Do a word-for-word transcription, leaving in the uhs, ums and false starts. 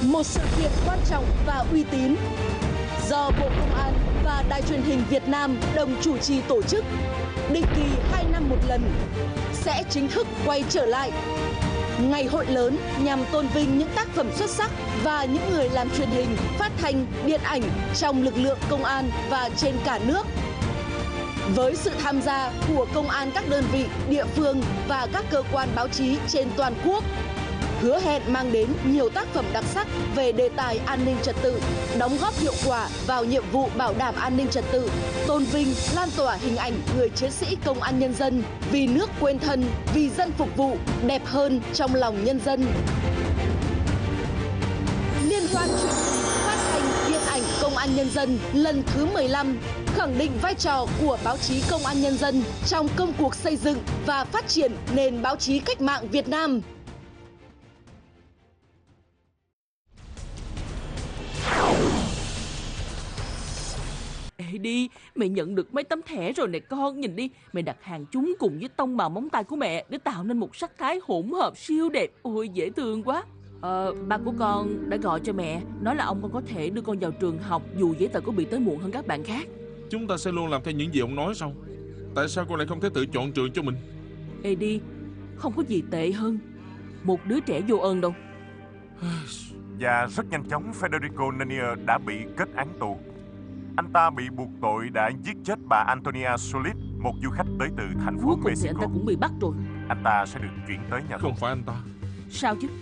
Một sự kiện quan trọng và uy tín do Bộ Công an và Đài truyền hình Việt Nam đồng chủ trì tổ chức, định kỳ hai năm một lần, sẽ chính thức quay trở lại. Ngày hội lớn nhằm tôn vinh những tác phẩm xuất sắc và những người làm truyền hình, phát thanh, điện ảnh trong lực lượng công an và trên cả nước. Với sự tham gia của công an các đơn vị, địa phương và các cơ quan báo chí trên toàn quốc, hứa hẹn mang đến nhiều tác phẩm đặc sắc về đề tài an ninh trật tự, đóng góp hiệu quả vào nhiệm vụ bảo đảm an ninh trật tự, tôn vinh, lan tỏa hình ảnh người chiến sĩ công an nhân dân vì nước quên thân, vì dân phục vụ, đẹp hơn trong lòng nhân dân. Liên hoan truyền hình, phát thanh, điện ảnh công an nhân dân lần thứ mười lăm khẳng định vai trò của báo chí công an nhân dân trong công cuộc xây dựng và phát triển nền báo chí cách mạng Việt Nam. Ê đi, mẹ nhận được mấy tấm thẻ rồi nè con, nhìn đi. Mẹ đặt hàng chúng cùng với tông màu móng tay của mẹ để tạo nên một sắc thái hỗn hợp siêu đẹp. Ôi dễ thương quá. Ờ, ba của con đã gọi cho mẹ, nói là ông con có thể đưa con vào trường học dù giấy tờ có bị tới muộn hơn các bạn khác. Chúng ta sẽ luôn làm theo những gì ông nói sao? Tại sao con lại không thể tự chọn trường cho mình? Ê đi, không có gì tệ hơn một đứa trẻ vô ơn đâu. Và rất nhanh chóng Federico Nanier đã bị kết án tù. Anh ta bị buộc tội đã giết chết bà Antonia Solis, một du khách tới từ thành phố Cuối cùng thì Mexico. anh ta cũng bị bắt rồi. Anh ta sẽ được chuyển tới nhà tù. Không phải anh ta. Sao chứ?